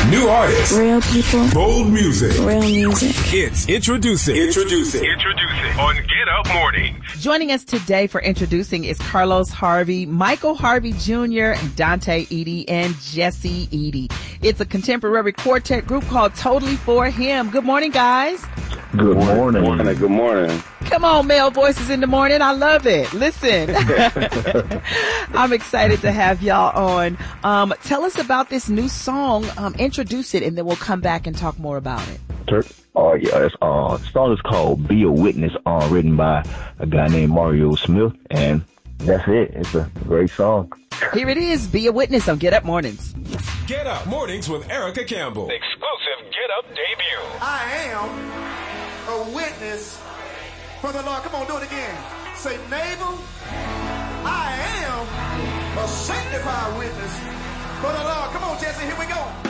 New artists. Real people. Bold music. Real music. It's Introducing on Get Up Mornings. Joining us today for Introducing is Carlos Harvey, Michael Harvey Jr., and Dante Eady, and Jesse Eady. It's a contemporary quartet group called Totally For Him. Good morning, guys. Good morning. Good morning. Come on, male voices in the morning. I love it. Listen, I'm excited to have y'all on. Tell us about this new song. Introduce it, and then we'll come back and talk more about it. Oh, yeah. The song is called Be a Witness, written by a guy named Mario Smith, and that's it. It's a great song. Here it is, Be a Witness on Get Up Mornings. Get Up Mornings with Erica Campbell. Exclusive Get Up debut. I am a witness for the Lord. Come on, do it again. Say, neighbor, I am a sanctified witness for the Lord. Come on, Jesse, here we go.